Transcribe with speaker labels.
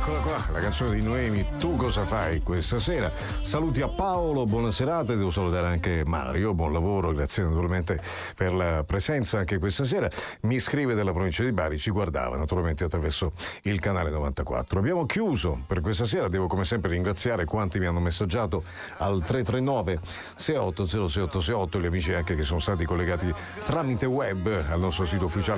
Speaker 1: Eccola qua, la canzone di Noemi, Tu cosa fai questa sera? Saluti a Paolo, buona serata, devo salutare anche Mario, buon lavoro, grazie naturalmente per la presenza anche questa sera. Mi scrive dalla provincia di Bari, ci guardava naturalmente attraverso il canale 94. Abbiamo chiuso per questa sera, devo come sempre ringraziare quanti mi hanno messaggiato al 339 68 06 868, gli amici anche che sono stati collegati tramite web al nostro sito ufficiale